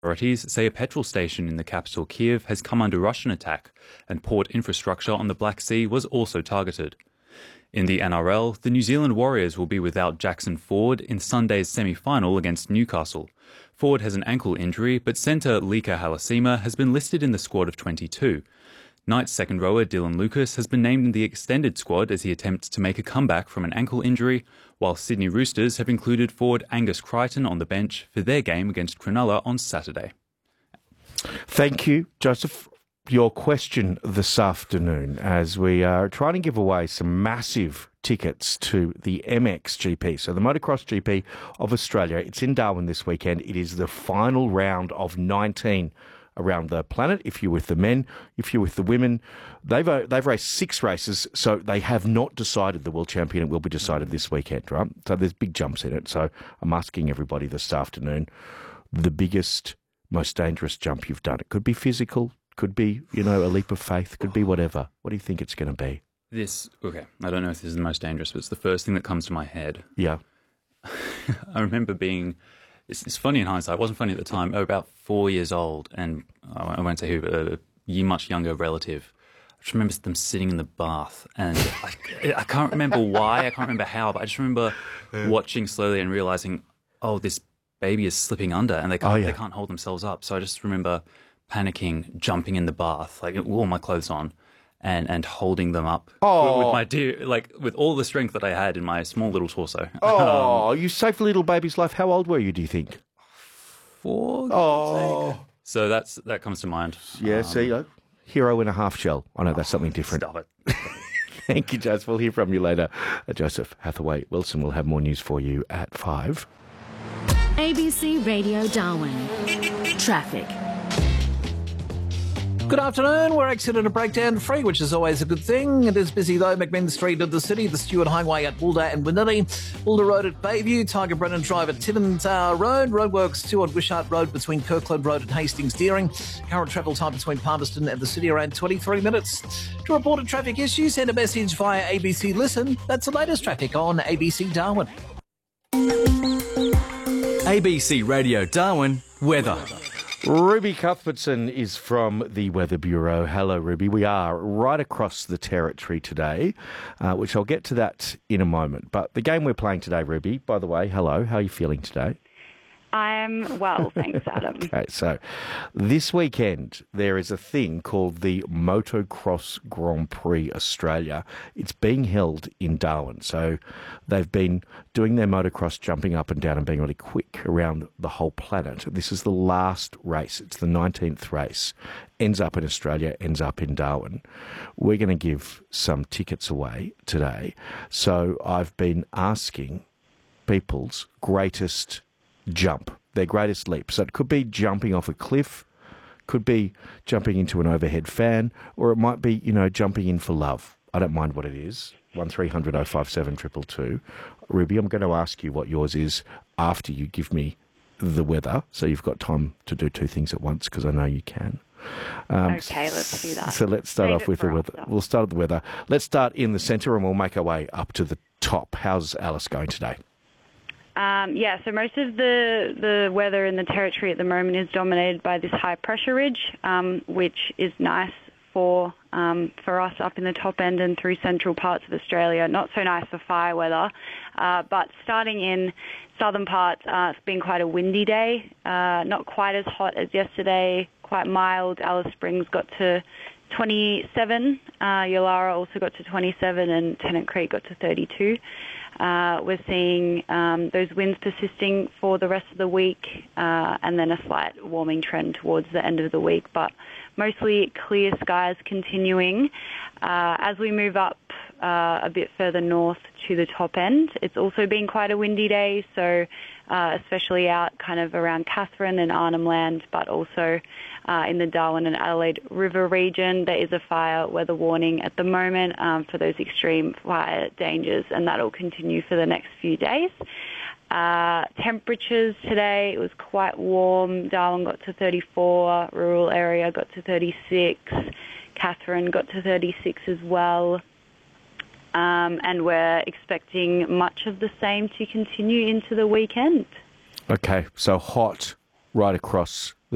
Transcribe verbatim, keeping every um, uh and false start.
Authorities say a petrol station in the capital Kiev has come under Russian attack, and port infrastructure on the Black Sea was also targeted. In the N R L, the New Zealand Warriors will be without Jackson Ford in Sunday's semi-final against Newcastle. Ford has an ankle injury, but centre Lika Halasima has been listed in the squad of twenty-two. Knights second rower Dylan Lucas has been named in the extended squad as he attempts to make a comeback from an ankle injury, while Sydney Roosters have included forward Angus Crichton on the bench for their game against Cronulla on Saturday. Thank you, Joseph. Your question this afternoon, as we are trying to give away some massive tickets to the M X G P, so the Motocross G P of Australia. It's in Darwin this weekend. It is the final round of nineteen around the planet. If you're with the men, if you're with the women, they've uh, they've raced six races, so they have not decided the world champion. It will be decided this weekend, right? So there's big jumps in it. So I'm asking everybody this afternoon, the biggest, most dangerous jump you've done. It could be physical, could be, you know, a leap of faith, could be whatever. What do you think it's going to be? This, okay, I don't know if this is the most dangerous, but it's the first thing that comes to my head. Yeah. I remember being... It's, it's funny in hindsight. It wasn't funny at the time. I was about four years old, and I went to who, a year much younger relative. I just remember them sitting in the bath, and I, I can't remember why. I can't remember how, but I just remember watching slowly and realizing, oh, this baby is slipping under, and they can't, Oh, yeah. they can't hold themselves up. So I just remember panicking, jumping in the bath, like with all my clothes on, and and holding them up Oh. with my dear, like with all the strength that I had in my small little torso. Oh, you saved a little baby's life. How old were you, do you think? Four. Oh. So that's that comes to mind. Yeah, Um, see, uh, hero in a half shell. I know that's something different. Stop it. Thank you, Joseph. We'll hear from you later. Uh, Joseph Hathaway Wilson will have more news for you at five. A B C Radio Darwin. Traffic. Good afternoon. We're accident and breakdown free, which is always a good thing. It is busy though. McMinn Street of the city, the Stewart Highway at Boulder and Winnilly, Boulder Road at Bayview, Tiger Brennan Drive at Timmins uh, Road, roadworks two on Wishart Road between Kirkland Road and Hastings Deering. Current travel time between Palmerston and the city around twenty-three minutes. To report a traffic issue, send a message via A B C Listen. That's the latest traffic on A B C Darwin. A B C Radio Darwin weather. Ruby Cuthbertson is from the Weather Bureau. Hello, Ruby. We are right across the territory today, uh, which I'll get to that in a moment. But the game we're playing today, Ruby, by the way, hello. How are you feeling today? I'm well, thanks, Adam. Okay, so this weekend there is a thing called the Motocross Grand Prix Australia. It's being held in Darwin. So they've been doing their motocross, jumping up and down and being really quick around the whole planet. This is the last race. It's the nineteenth race. Ends up in Australia, ends up in Darwin. We're going to give some tickets away today. So I've been asking people's greatest jump, their greatest leap. So it could be jumping off a cliff, could be jumping into an overhead fan, or it might be, you know, jumping in for love. I don't mind what it is. one three hundred oh five seven two two two. Ruby, I'm going to ask you what yours is after you give me the weather, so you've got time to do two things at once, because I know you can. Um, Okay, let's do that. So let's start Save off it with the for weather. after. We'll start with the weather. Let's start in the centre and we'll make our way up to the top. How's Alice going today? Um, yeah, so most of the, the weather in the territory at the moment is dominated by this high pressure ridge, um, which is nice for um, for us up in the top end and through central parts of Australia. Not so nice for fire weather, uh, but starting in southern parts, uh, it's been quite a windy day. Uh, not quite as hot as yesterday, quite mild. Alice Springs got to twenty-seven, uh, Yulara also got to twenty-seven, and Tennant Creek got to thirty-two. Uh, we're seeing um, those winds persisting for the rest of the week, uh, and then a slight warming trend towards the end of the week, but mostly clear skies continuing. Uh, as we move up uh, a bit further north to the top end, it's also been quite a windy day, so uh, especially out kind of around Katherine and Arnhem Land, but also uh, in the Darwin and Adelaide River region. There is a fire weather warning at the moment um, for those extreme fire dangers, and that'll continue for the next few days. Uh, temperatures today, it was quite warm. Darwin got to thirty-four, rural area got to thirty-six, Katherine got to thirty-six as well. Um, and we're expecting much of the same to continue into the weekend. Okay, so hot right across the